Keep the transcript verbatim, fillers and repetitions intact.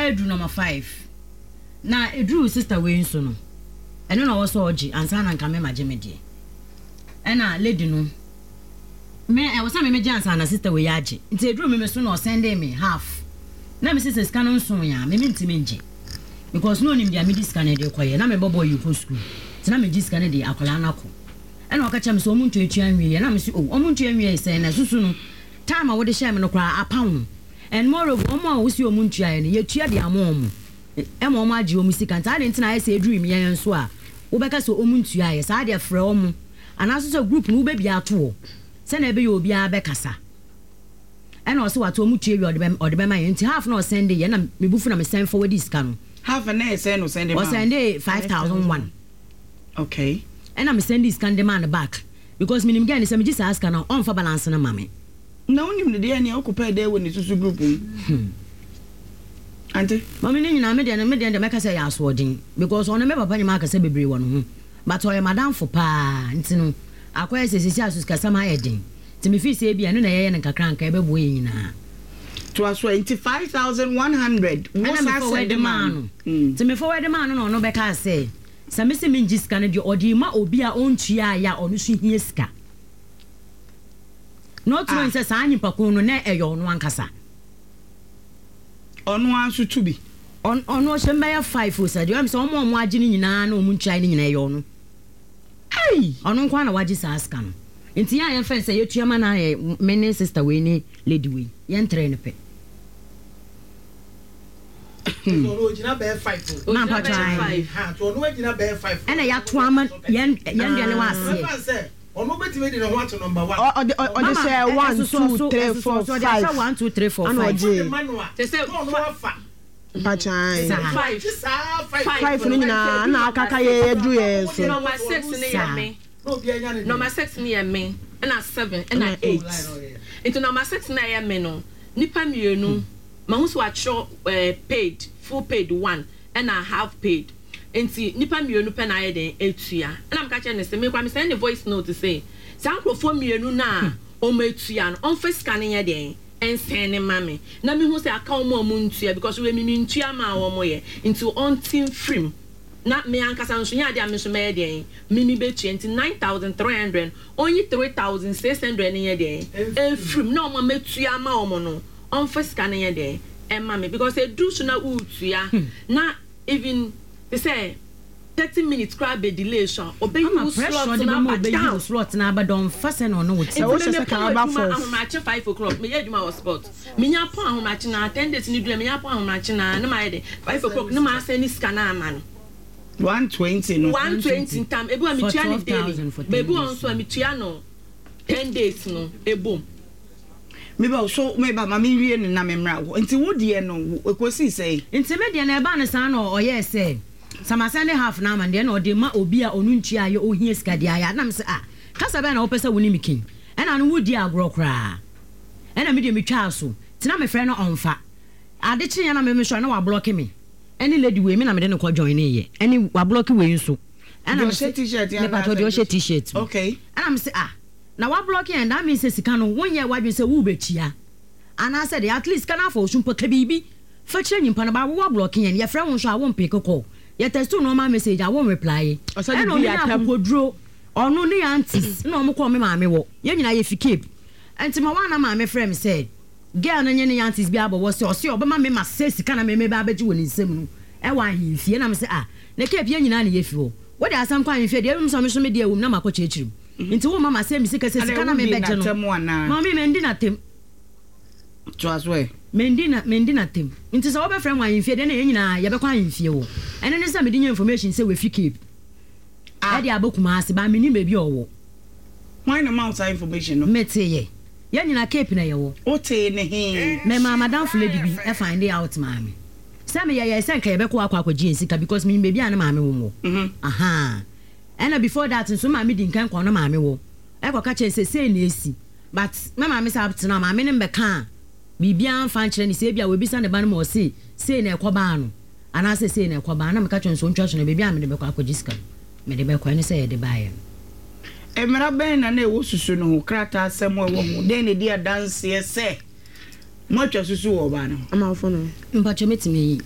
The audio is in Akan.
edu number five na edu sister we nso no eno na wo so oji ansa na nka me mageme ena lady no me e wo sa me me jansa na sister we yaje nti edu me me so no send me half na me sister scan nso ya me me ntime nje because no nim dia me scan de koye na me bobo you go school ti na me ji scan de akola na ko ena o ka cha me so omuntu etu anwie na me so o omuntu anwie se na susu no time a wo de share me no kra apawo and moreover omo wo si omuntu aye ne yetua de amom e mo omo agi omu sika nta de ntina aye se dream yen so a wo beka so omuntu aye sa de frɛ omo anaso so group no be bia to se na ebe ye obi a bekasa ena o se wato omuntu ewi ode be ode be ma yen nti half na o send ye na me bufu na me send forward this can half na e send no send o send five thousand one okay ena me send this can demand back because minim get ni se me just ask na on for balance na mame na unim de dia ne occupy there when susu group um ante mama ni nyina me de me de make say ya so odin because on me papa nyima ka say bebre won ho but o madam for pa ntino akoya se sisi asus ka sama edin ti me fi se bia no na ye ne kakra nka e be bo nyina to aso five thousand one hundred what I said the man ti me forward the man no no be ka say sa me se me ngiska ne de odi ma obi a ontua ya onu so hie ska no to ah. Say sanyi pakunu na eyo no ankasa onu anso to bi on ono shemba ya five o said you am so omo omo agi ni nyina na omu ntwai ni nyina eyo no ai onu nkwa na wagi sa aska no enti ya ya fe say yetua ma na ye mene sister we ni lady we ye ntre ne pe so no gina be five na pa try ha to no gina be five ena ya to ama ye ye ndele wa ase ono betime de ho ato number one o de o de say one two three four five one two three four five te say no no afa Pachai five five five no nyina na akaka ye edu ye so number six ni ya me no bia nya ne number six ni ya me na seven na eight into number six na ya me no nipa mienu ma hu so acho paid full paid one and a half paid enti nipa mienu pe na ye den etua na am ka che ne se me kwa me send the voice note to say sankrofo mienu na o ma etua no on face scan ye den en send mama na me hu se aka o mo ntua because we mi ntua ma wo mo ye into on team film na me ankasa nso nya dia me so me den me mi be twenty-nine thousand three hundred only three thousand six hundred ye den en film na o ma metua ma wo mo no on face scan ye den en mama because e do so na utua na even they say thirty minutes crab a delay so obey you slot na ba down slot na ba don fasten on no with so what say ka ba for I'm match five o'clock me yeduma was sport me nya pon ahun match na ten days ni do me nya pon ahun match na na ma dey five o'clock na ma say ni scan am one twenty no one twenty time ebu am tua ni daily bebu on so am tua no ten days no ebom me ba so me ba ma me wie na me mra wo nti wo de no ekosi sei nti me de na e ba ne san no oye say sama send half na man de na ode ma obi a onu ntua aye ohie sika de aya na me say ah kasa be na wo pese woni mikin e na no wudi agro kra e na me de me twa so tina me frɛ no onfa ade kye na me me so na wa block me any lady we me na me de no ko join ye any wa block we nso e na me say t-shirt ya na pa to de o she t-shirt okay e na me say ah na wa block and that means sika no wonye wadwe say wo betia ana said at least kana for osun poka bibi fa kire nyimpa na ba wo block and ye frɛ won so a won pick call ye text no normal message a won reply e no ni akodro onu ni aunties na omo call me maame wo ye nyina ye fikip enti ma wana maame frɛ me said girl na nye ni aunties bi abo wo se o se obema me ma say sika na me me ba beji woni nsem no e wa himfie na me say ah na ke bia nyina na ye fi wo wo de asam kwa himfie de em so me so me de awum na makɔ chechirim nti wo mama say me sika say sika na me beje no mama me ndi na tem to aswe mendi na mendi na tem nti so wo be friend wa himfie de na ye nyina ye be kwa himfie wo ene ne say me di information say we fi keep ah e de abokuma ase ba me ni me bi owo why no mouth information no mete ye ye nyina keep na ye wo o te ne he me mama dan fule di bi e find out mama say me ye ye say ka ye be kwa akwa akwa sika because me be bi an mama wo mhm aha and before that so mama di nkan kwa no mama wo e kwa ka che say say na esi but mama me say up to now mama ne be kan bibia fan kire ni say bia we bisa ne ba no mo say say na ekoba no ana say say na ekoba na me ka twon so ntwa so na bibia me de be kwa akwa sika me de be kwa ni say de bae emra ben na na e wo susu no ho krata asem wo ho den ne dia dance ye say mo twa susu wo ba no ama fo no mpacho metime yi